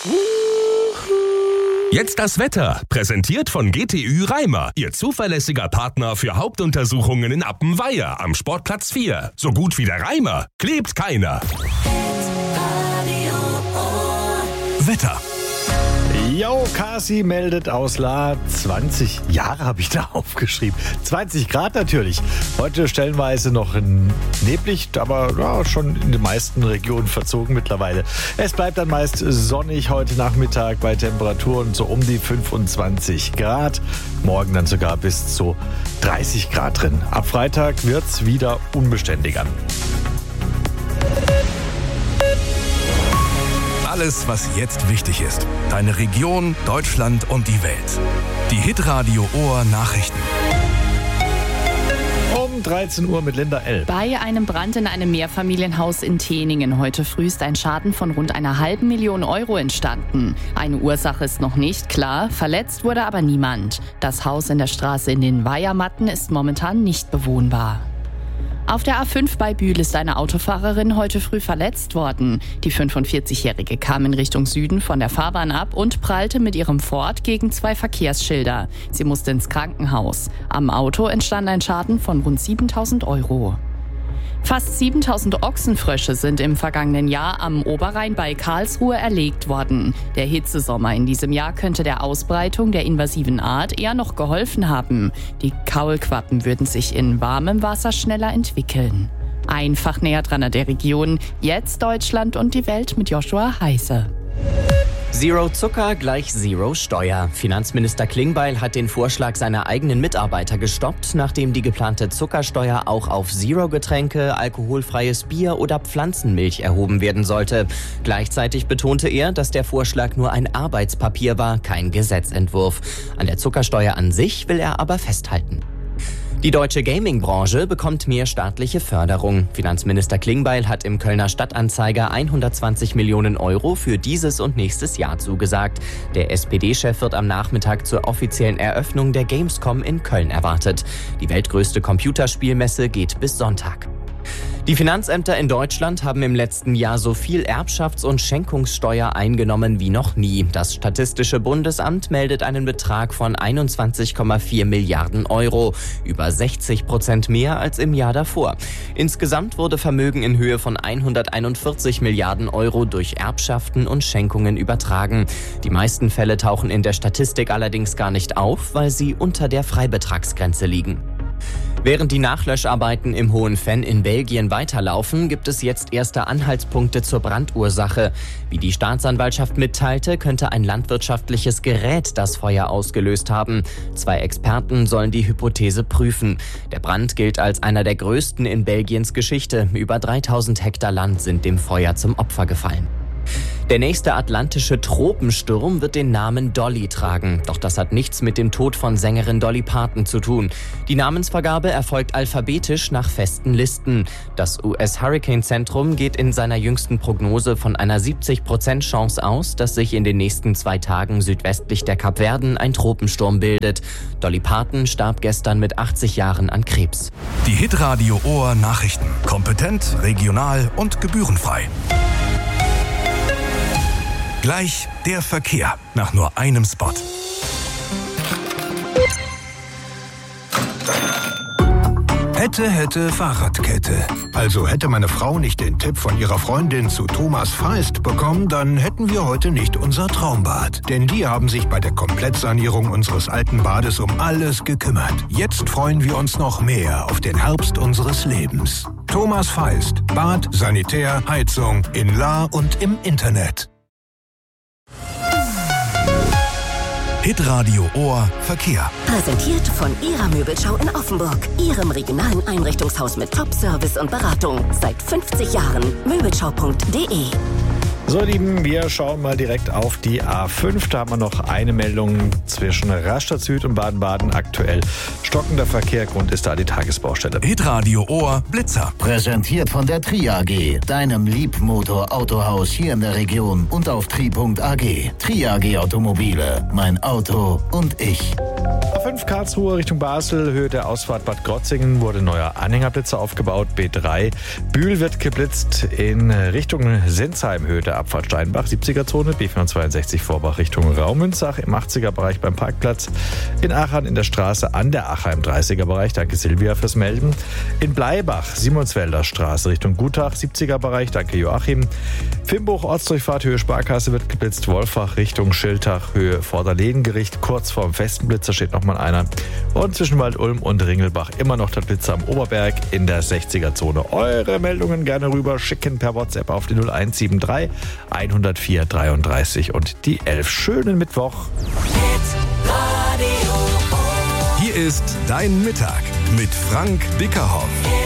Jetzt das Wetter, präsentiert von GTÜ Reimer, Ihr zuverlässiger Partner für Hauptuntersuchungen in Appenweier am Sportplatz 4. So gut wie der Reimer, klebt keiner. Wetter. Jo, Kasi meldet aus La 20 Jahre habe ich da aufgeschrieben. 20 Grad natürlich. Heute stellenweise noch neblig, aber ja, schon in den meisten Regionen verzogen mittlerweile. Es bleibt dann meist sonnig heute Nachmittag bei Temperaturen so um die 25 Grad. Morgen dann sogar bis zu 30 Grad drin. Ab Freitag wird's wieder unbeständiger. Alles, was jetzt wichtig ist. Deine Region, Deutschland und die Welt. Die Hitradio Ohr Nachrichten. Um 13 Uhr mit Linda L. Bei einem Brand in einem Mehrfamilienhaus in Teningen heute früh ist ein Schaden von rund 500.000 Euro entstanden. Eine Ursache ist noch nicht klar, verletzt wurde aber niemand. Das Haus in der Straße in den Weihermatten ist momentan nicht bewohnbar. Auf der A5 bei Bühl ist eine Autofahrerin heute früh verletzt worden. Die 45-Jährige kam in Richtung Süden von der Fahrbahn ab und prallte mit ihrem Ford gegen 2 Verkehrsschilder. Sie musste ins Krankenhaus. Am Auto entstand ein Schaden von rund 7.000 Euro. Fast 7.000 Ochsenfrösche sind im vergangenen Jahr am Oberrhein bei Karlsruhe erlegt worden. Der Hitzesommer in diesem Jahr könnte der Ausbreitung der invasiven Art eher noch geholfen haben. Die Kaulquappen würden sich in warmem Wasser schneller entwickeln. Einfach näher dran an der Region. Jetzt Deutschland und die Welt mit Joshua Heise. Zero Zucker gleich Zero Steuer. Finanzminister Klingbeil hat den Vorschlag seiner eigenen Mitarbeiter gestoppt, nachdem die geplante Zuckersteuer auch auf Zero-Getränke, alkoholfreies Bier oder Pflanzenmilch erhoben werden sollte. Gleichzeitig betonte er, dass der Vorschlag nur ein Arbeitspapier war, kein Gesetzentwurf. An der Zuckersteuer an sich will er aber festhalten. Die deutsche Gaming-Branche bekommt mehr staatliche Förderung. Finanzminister Klingbeil hat im Kölner Stadtanzeiger 120 Millionen Euro für dieses und nächstes Jahr zugesagt. Der SPD-Chef wird am Nachmittag zur offiziellen Eröffnung der Gamescom in Köln erwartet. Die weltgrößte Computerspielmesse geht bis Sonntag. Die Finanzämter in Deutschland haben im letzten Jahr so viel Erbschafts- und Schenkungssteuer eingenommen wie noch nie. Das Statistische Bundesamt meldet einen Betrag von 21,4 Milliarden Euro, über 60% mehr als im Jahr davor. Insgesamt wurde Vermögen in Höhe von 141 Milliarden Euro durch Erbschaften und Schenkungen übertragen. Die meisten Fälle tauchen in der Statistik allerdings gar nicht auf, weil sie unter der Freibetragsgrenze liegen. Während die Nachlöscharbeiten im Hohen Venn in Belgien weiterlaufen, gibt es jetzt erste Anhaltspunkte zur Brandursache. Wie die Staatsanwaltschaft mitteilte, könnte ein landwirtschaftliches Gerät das Feuer ausgelöst haben. 2 Experten sollen die Hypothese prüfen. Der Brand gilt als einer der größten in Belgiens Geschichte. Über 3000 Hektar Land sind dem Feuer zum Opfer gefallen. Der nächste atlantische Tropensturm wird den Namen Dolly tragen. Doch das hat nichts mit dem Tod von Sängerin Dolly Parton zu tun. Die Namensvergabe erfolgt alphabetisch nach festen Listen. Das US-Hurricane-Zentrum geht in seiner jüngsten Prognose von einer 70% Chance aus, dass sich in den nächsten 2 Tagen südwestlich der Kapverden ein Tropensturm bildet. Dolly Parton starb gestern mit 80 Jahren an Krebs. Die Hitradio Ohr Nachrichten. Kompetent, regional und gebührenfrei. Gleich der Verkehr nach nur einem Spot. Hätte Fahrradkette. Also hätte meine Frau nicht den Tipp von ihrer Freundin zu Thomas Feist bekommen, dann hätten wir heute nicht unser Traumbad. Denn die haben sich bei der Komplettsanierung unseres alten Bades um alles gekümmert. Jetzt freuen wir uns noch mehr auf den Herbst unseres Lebens. Thomas Feist. Bad, Sanitär, Heizung in La und im Internet. Hitradio Ohr Verkehr. Präsentiert von Ihrer Möbelschau in Offenburg. Ihrem regionalen Einrichtungshaus mit Top-Service und Beratung. Seit 50 Jahren. Möbelschau.de. So, ihr Lieben, wir schauen mal direkt auf die A5. Da haben wir noch eine Meldung zwischen Rastatt Süd und Baden-Baden. Aktuell stockender Verkehr. Grund ist da die Tagesbaustelle. Hitradio Ohr Blitzer. Präsentiert von der Tri AG, deinem Liebmotor-Autohaus hier in der Region und auf tri.ag. Tri AG Automobile, mein Auto und ich. A5 Karlsruhe Richtung Basel, Höhe der Ausfahrt Bad Krotzingen wurde neuer Anhängerblitzer aufgebaut. B3 Bühl wird geblitzt in Richtung Sinsheim, Höhe der der Abfahrt Steinbach, 70er-Zone, B462 Vorbach Richtung Raumünzach im 80er-Bereich beim Parkplatz. In Aachen in der Straße an der Acher im 30er-Bereich. Danke Silvia fürs Melden. In Bleibach, Simonsfelder Straße Richtung Gutach, 70er-Bereich. Danke Joachim. Fimbuch, Ortsdurchfahrt, Höhe Sparkasse wird geblitzt. Wolfach Richtung Schiltach, Höhe Vorderledengericht. Kurz vorm festen Blitzer steht nochmal einer. Und zwischen Wald-Ulm und Ringelbach immer noch der Blitzer am Oberberg in der 60er-Zone. Eure Meldungen gerne rüber schicken per WhatsApp auf die 0173 104 33 und die 11. Schönen Mittwoch. Hier ist Dein Mittag mit Frank Bickerhoff.